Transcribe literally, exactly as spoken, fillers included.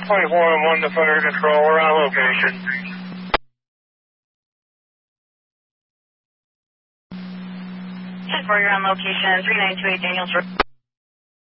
twenty-four and one to Thunder Control. We're on location. ten four, you're on location. three nine two eight Daniels Road.